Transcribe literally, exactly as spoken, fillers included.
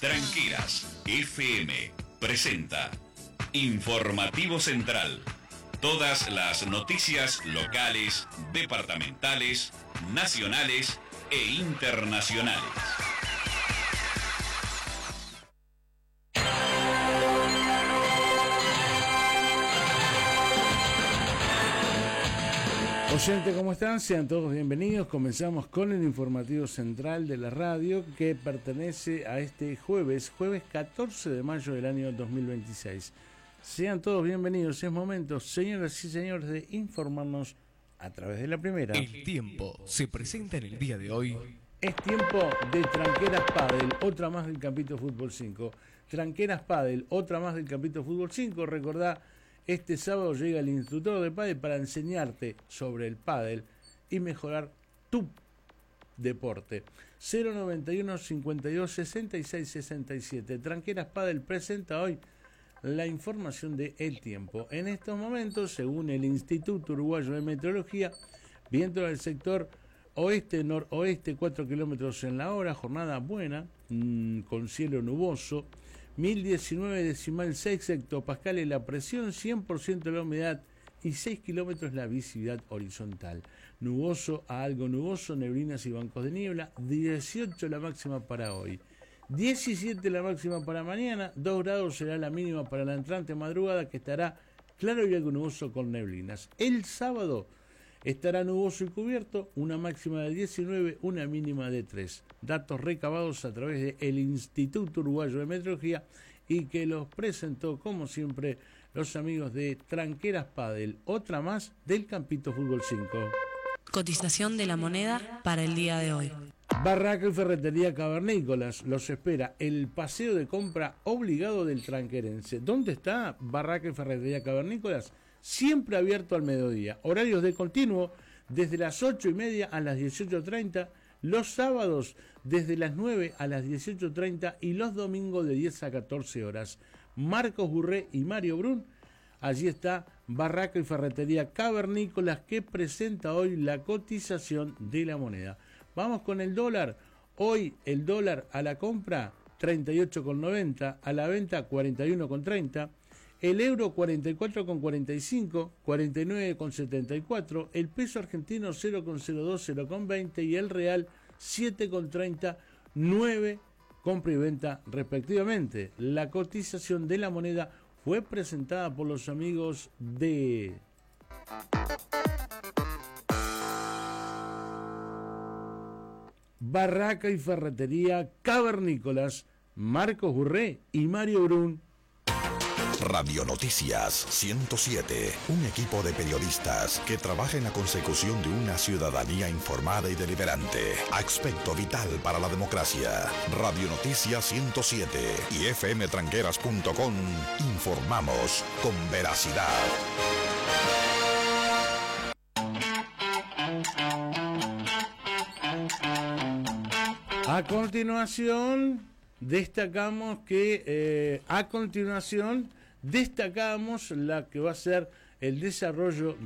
Tranqueras F M presenta Informativo Central. Todas las noticias locales, departamentales, nacionales e internacionales. Oyente, ¿cómo están? Sean todos bienvenidos. Comenzamos con el informativo central de la radio que pertenece a este jueves, jueves catorce de mayo del año dos mil veintiséis. Sean todos bienvenidos. Es momento, señoras y señores, de informarnos a través de la primera. El tiempo se presenta en el día de hoy. Es tiempo de Tranqueras Pádel, otra más del Campito Fútbol cinco. Tranqueras Pádel, otra más del Campito Fútbol cinco. Recordá, este sábado llega el instructor de pádel para enseñarte sobre el pádel y mejorar tu deporte. cero noventa y uno, cincuenta y dos, sesenta y seis, sesenta y siete. Tranqueras Pádel presenta hoy la información de El Tiempo. En estos momentos, según el Instituto Uruguayo de Meteorología, viento del sector oeste-noroeste, cuatro kilómetros en la hora, jornada buena, mmm, con cielo nuboso, mil diecinueve decimal seis hectopascales la presión, cien por ciento la humedad y seis kilómetros la visibilidad horizontal. Nuboso a algo nuboso, neblinas y bancos de niebla, dieciocho la máxima para hoy. diecisiete la máxima para mañana, dos grados será la mínima para la entrante madrugada, que estará claro y algo nuboso con neblinas. El sábado estará nuboso y cubierto, una máxima de diecinueve, una mínima de tres. Datos recabados a través del Instituto Uruguayo de Meteorología y que los presentó, como siempre, los amigos de Tranqueras Pádel, otra más del Campito Fútbol cinco. Cotización de la moneda para el día de hoy. Barraca y Ferretería Cavernícolas los espera el paseo de compra obligado del tranquerense. ¿Dónde está Barraca y Ferretería Cavernícolas? Siempre abierto al mediodía. Horarios de continuo desde las ocho y media a las dieciocho treinta, los sábados desde las nueve a las dieciocho treinta y los domingos de diez a catorce horas. Marcos Burré y Mario Brun. Allí está Barraca y Ferretería Cavernícolas, que presenta hoy la cotización de la moneda. Vamos con el dólar. Hoy el dólar a la compra treinta y ocho con noventa, a la venta cuarenta y uno con treinta, el euro cuarenta y cuatro con cuarenta y cinco, cuarenta y nueve con setenta y cuatro, el peso argentino cero con cero dos, cero con veinte y el real siete con treinta, nueve compra y venta respectivamente. La cotización de la moneda fue presentada por los amigos de Barraca y Ferretería Cavernícolas, Marcos Burré y Mario Brun. Radio Noticias ciento siete, un equipo de periodistas que trabaja en la consecución de una ciudadanía informada y deliberante, aspecto vital para la democracia. Radio Noticias ciento siete y f m tranqueras punto com, informamos con veracidad. A continuación, destacamos que eh, a continuación destacamos la que va a ser el desarrollo